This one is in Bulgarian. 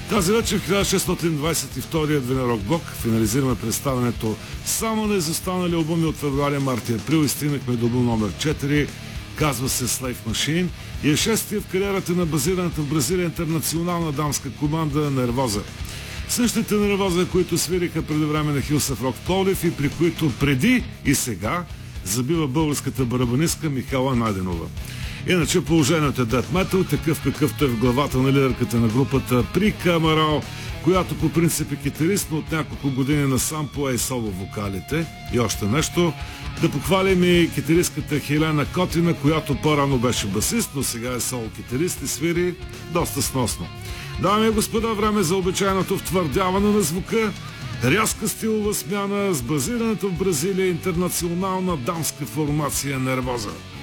Тази вечер в 1622 Венерок блок финализираме представянето само на изостанали албуми от февруари, март и април и стигнахме до албум номер 4, казва се Slave Machine и е шестия в кариерата на базираната в Бразилия интернационална дамска команда Нервоза. Същите Нервоза, които свириха преди време на Хилсъв Рок в Пловдив и при които преди и сега забива българската барабанистка Михала Найденова. Иначе положението е Death Metal, такъв какъвто е в главата на лидерката на групата Прика Амарал, която по принцип е китарист, но от няколко години насам пое и соло вокалите. И още нещо, да похвалим и китаристката Хелена Котина, която по-рано беше басист, но сега е соло китарист и свири доста сносно. Дами и господа, време за обичайното втвърдяване на звука, рязка стилова смяна с базираната в Бразилия интернационална дамска формация Нервоза.